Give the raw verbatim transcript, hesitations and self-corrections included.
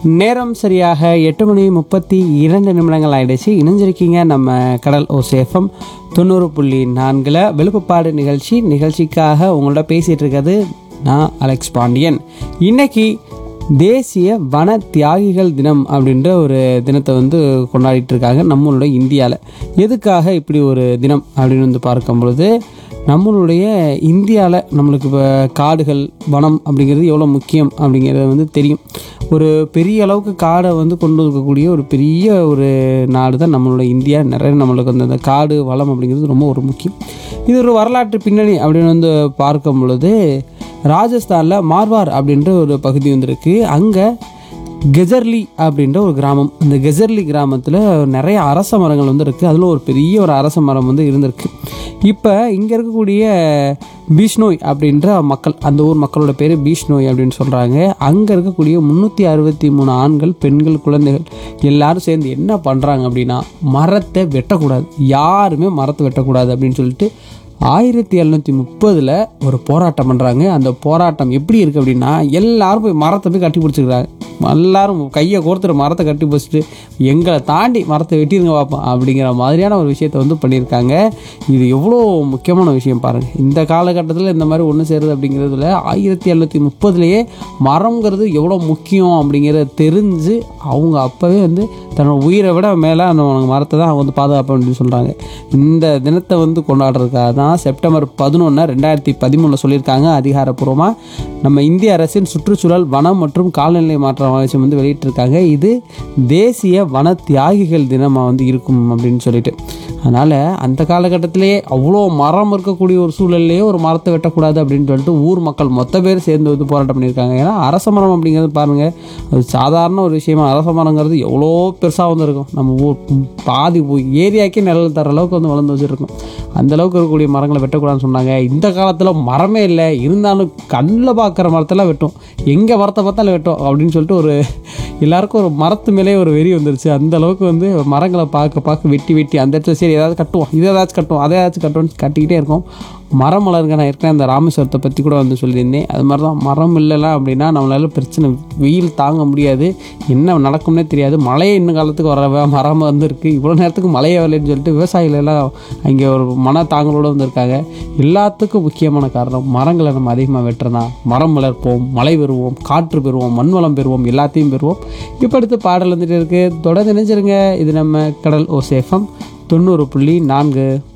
நேரம் சரியாக எட்டு மணி முப்பத்தி இரண்டு நிமிடங்கள் ஆயிடுச்சு. இணைஞ்சிருக்கீங்க நம்ம கடல் ஓசேஃபம் தொண்ணூறு புள்ளி நான்கில் விழுப்புப்பாடு நிகழ்ச்சி. நிகழ்ச்சிக்காக உங்களோட பேசிகிட்டு இருக்கிறது நான் அலெக்ஸ் பாண்டியன். இன்னைக்கு தேசிய வன தியாகிகள் தினம் அப்படின்ற ஒரு தினத்தை வந்து கொண்டாடிட்டு இருக்காங்க நம்மளோட இந்தியாவில். எதுக்காக இப்படி ஒரு தினம் அப்படின்னு வந்து பார்க்கும் பொழுது, நம்மளுடைய இந்தியாவில் நம்மளுக்கு இப்போ காடுகள் வனம் அப்படிங்கிறது எவ்வளோ முக்கியம் அப்படிங்கிறது வந்து தெரியும். ஒரு பெரிய அளவுக்கு காடை வந்து கொண்டு இருக்கக்கூடிய ஒரு பெரிய ஒரு நாடு தான் நம்மளோட இந்தியா. நிறைய நம்மளுக்கு வந்து அந்த காடு வளம் அப்படிங்கிறது ரொம்ப ஒரு முக்கியம். இது ஒரு வரலாற்று பின்னணி அப்படின்னு வந்து பார்க்கும் பொழுது, ராஜஸ்தானில் மார்வார் அப்படின்ற ஒரு பகுதி வந்துருக்கு. அங்கே கெஜர்லி அப்படின்ற ஒரு கிராமம். இந்த கெஜர்லி கிராமத்தில் நிறைய அரச மரங்கள் வந்து இருக்குது. அதில் ஒரு பெரிய ஒரு அரச மரம் வந்து இருந்திருக்கு. இப்போ இங்கே இருக்கக்கூடிய பீஷ்னோய் அப்படின்ற மக்கள், அந்த ஊர் மக்களோட பேர் பீஷ்னோய் அப்படின்னு சொல்கிறாங்க. அங்கே இருக்கக்கூடிய முந்நூற்றி அறுபத்தி மூணு ஆண்கள், பெண்கள், குழந்தைகள் எல்லாரும் சேர்ந்து என்ன பண்ணுறாங்க அப்படின்னா, மரத்தை வெட்டக்கூடாது, யாருமே மரத்தை வெட்டக்கூடாது அப்படின்னு சொல்லிட்டு ஆயிரத்தி எழுநூற்றி முப்பதில் ஒரு போராட்டம் பண்ணுறாங்க. அந்த போராட்டம் எப்படி இருக்குது அப்படின்னா, எல்லாரும் போய் மரத்தை போய் கட்டி பிடிச்சிக்கிறாங்க. எல்லாரும் கையை கோர்த்துட்டு மரத்தை கட்டி பிடிச்சிட்டு எங்களை தாண்டி மரத்தை வெட்டிருங்க பார்ப்போம் அப்படிங்கிற மாதிரியான ஒரு விஷயத்தை வந்து பண்ணியிருக்காங்க. இது எவ்வளோ முக்கியமான விஷயம் பாருங்கள். இந்த காலகட்டத்தில் இந்த மாதிரி ஒன்று சேருது அப்படிங்கிறதுல ஆயிரத்தி எழுநூற்றி முப்பதுலேயே மரங்கிறது எவ்வளோ முக்கியம் அப்படிங்கிறத தெரிஞ்சு அவங்க அப்போவே வந்து தன்னோட உயிரை விட மேலே அந்த மரத்தை தான் அவங்க வந்து பாதுகாப்பேன் அப்படின்னு சொல்கிறாங்க. இந்த தினத்தை வந்து கொண்டாடுறதுக்காக தான் செப்டம்பர் பதினொன்று ரெண்டாயிரத்தி பதிமூணில் சொல்லியிருக்காங்க அதிகாரப்பூர்வமாக. நம்ம இந்திய அரசின் சுற்றுச்சூழல் வனம் மற்றும் காலநிலை மாற்றம் அமைச்சம் வந்து வெளியிட்டிருக்காங்க. இது தேசிய வன தியாகிகள் தினமாக வந்து இருக்கும் அப்படின்னு சொல்லிட்டு. அதனால் அந்த காலகட்டத்திலேயே அவ்வளோ மரம் இருக்கக்கூடிய ஒரு சூழல்லையே ஒரு மரத்தை வெட்டக்கூடாது அப்படின்னு சொல்லிட்டு ஊர் மக்கள் மொத்த பேர் சேர்ந்து வந்து போராட்டம் பண்ணியிருக்காங்க. ஏன்னா அரச மரம் அப்படிங்கிறது பாருங்கள், அது சாதாரண ஒரு விஷயமா. அரச மரங்கிறது எவ்வளோ பெருசாக வந்து இருக்கும். நம்ம ஊர் பாதி ஏரியாக்கே நிழல் தர அளவுக்கு வந்து வளர்ந்து வச்சுருக்கும். அந்தளவுக்கு இருக்கக்கூடிய மரங்களை வெட்டக்கூடாதுன்னு சொன்னாங்க. இந்த காலத்தில் மரமே இல்லை, இருந்தாலும் கண்ணில் பார்க்குற மரத்தெல்லாம் வெட்டும், எங்கே மரத்தை பார்த்தாலும் வெட்டும் அப்படின்னு சொல்லிட்டு ஒரு எல்லாருக்கும் ஒரு மரத்து மேலே ஒரு வெறி வந்துருச்சு. அந்த அளவுக்கு வந்து மரங்களை பார்க்க பார்க்க வெட்டி வெட்டி அந்த இடத்துல சரி ஏதாவது கட்டுவோம், இதை ஏதாச்சும் கட்டுவோம், அதை ஏதாச்சும் கட்டுவோம்னு கட்டிக்கிட்டே இருக்கோம். மரம் வளருங்க. நான் ஏற்கனவே அந்த ராமேஸ்வரத்தை பற்றி கூட வந்து சொல்லியிருந்தேன். அது மாதிரி தான் மரம் இல்லைலாம் அப்படின்னா நம்மளால பிரச்சனை, வெயில் தாங்க முடியாது, என்ன நடக்கும்னே தெரியாது. மழையே இன்னும் காலத்துக்கு வர மரம் வந்து இருக்குது. இவ்வளோ நேரத்துக்கு மழையே வரலைன்னு சொல்லிட்டு விவசாயிகள் எல்லாம் அங்கே ஒரு மன தாங்களோடு வந்திருக்காங்க. எல்லாத்துக்கும் முக்கியமான காரணம் மரங்களை நம்ம அதிகமாக வெட்டுறனா. மரம் வளர்ப்போம், மழை பெறுவோம், காற்று பெறுவோம், மண் வளம் பெறுவோம், எல்லாத்தையும் பெறுவோம். இப்போ அடுத்து பாடல் வந்துட்டு இருக்குது. தொடர்ந்து நினைச்சிருங்க. இது நம்ம கடல் ஓசேஃபம் தொண்ணூறு புள்ளி நான்கு.